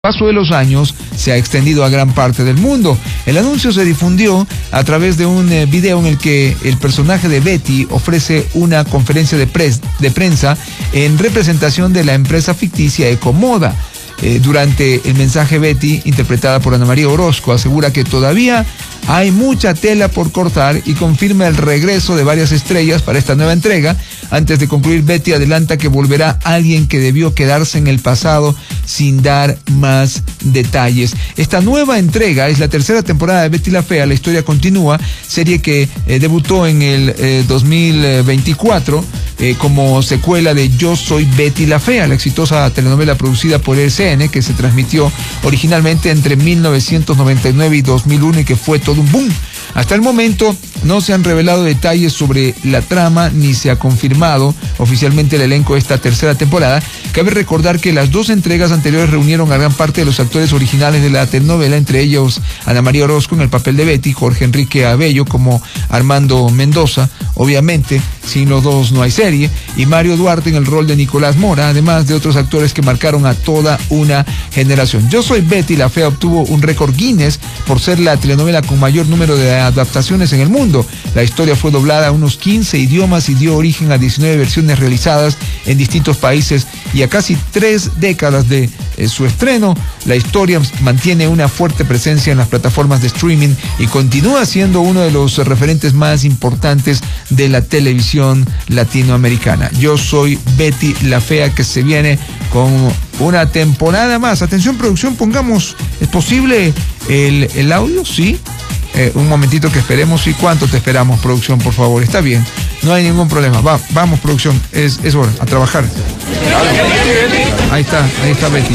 Paso de los años se ha extendido a gran parte del mundo. El anuncio se difundió a través de un video en el que el personaje de Betty ofrece una conferencia de prensa en representación de la empresa ficticia Ecomoda. Durante el mensaje, Betty, interpretada por Ana María Orozco, asegura que todavía hay mucha tela por cortar y confirma el regreso de varias estrellas para esta nueva entrega. Antes de concluir, Betty adelanta que volverá alguien que debió quedarse en el pasado sin dar más detalles. Esta nueva entrega es la tercera temporada de Betty la Fea. La historia continúa, serie que debutó en el 2024 como secuela de Yo Soy Betty la Fea, la exitosa telenovela producida por RCN que se transmitió originalmente entre 1999 y 2001 y que fue todo un boom. Hasta el momento no se han revelado detalles sobre la trama ni se ha confirmado oficialmente el elenco de esta tercera temporada. Cabe recordar que las dos entregas anteriores reunieron a gran parte de los actores originales de la telenovela, entre ellos Ana María Orozco en el papel de Betty, Jorge Enrique Abello como Armando Mendoza, obviamente sin los dos no hay serie, y Mario Duarte en el rol de Nicolás Mora, además de otros actores que marcaron a toda una generación. Yo Soy Betty la Fea obtuvo un récord Guinness por ser la telenovela con mayor número de adaptaciones en el mundo. La historia fue doblada a unos 15 idiomas y dio origen a 19 versiones realizadas en distintos países, y a casi 3 décadas de su estreno, la historia mantiene una fuerte presencia en las plataformas de streaming y continúa siendo uno de los referentes más importantes de la televisión latinoamericana. Yo Soy Betty la Fea, que se viene con una temporada más. Atención, producción, pongamos, ¿es posible el audio? Sí. Un momentito que esperemos. ¿Y cuánto te esperamos, producción, por favor? Está bien, no hay ningún problema. Vamos, producción, es hora, a trabajar. Ahí está Betty.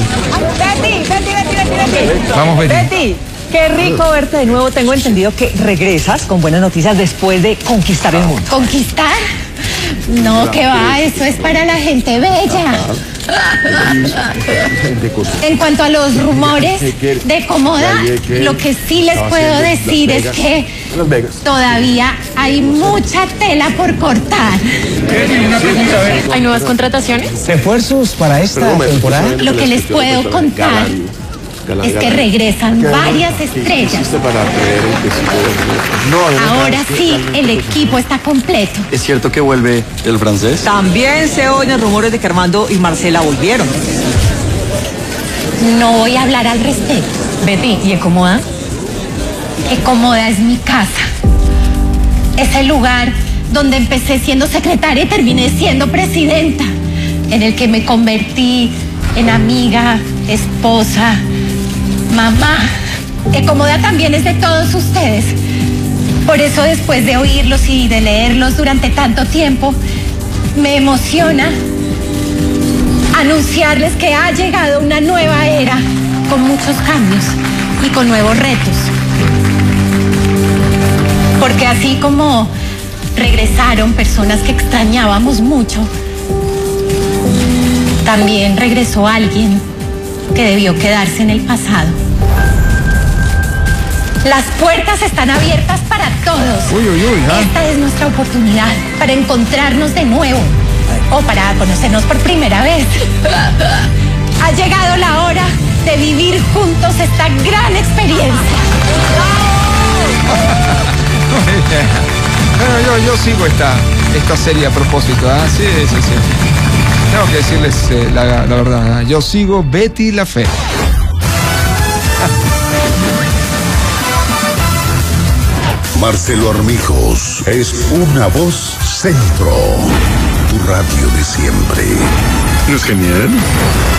Betty. Vamos, Betty. Betty, qué rico verte de nuevo. Tengo entendido que regresas con buenas noticias después de conquistar el mundo. ¿Conquistar? No, que va, eso es para la gente bella. En cuanto a los rumores de Ecomoda, lo que sí les puedo decir es que todavía hay mucha tela por cortar. ¿Hay nuevas contrataciones? ¿Refuerzos para esta temporada? Lo que les puedo contar es que regresan varias estrellas. Ahora sí, el equipo está completo. ¿Es cierto que vuelve el francés? También se oyen rumores de que Armando y Marcela volvieron. No voy a hablar al respecto. Betty, ¿y Ecomoda? Ecomoda es mi casa. Es el lugar donde empecé siendo secretaria y terminé siendo presidenta, en el que me convertí en amiga, esposa, mamá. Ecomoda también es de todos ustedes. Por eso, después de oírlos y de leerlos durante tanto tiempo, me emociona anunciarles que ha llegado una nueva era con muchos cambios y con nuevos retos. Porque así como regresaron personas que extrañábamos mucho, también regresó alguien que debió quedarse en el pasado. Las puertas están abiertas para todos. Esta es nuestra oportunidad para encontrarnos de nuevo o para conocernos por primera vez. Ha llegado la hora de vivir juntos esta gran experiencia. Bueno, yo sigo esta serie a propósito. Sí. Tengo que decirles la verdad. Yo sigo Betty la Fea. Marcelo Armijos es una voz centro. Tu radio de siempre. ¿No es genial?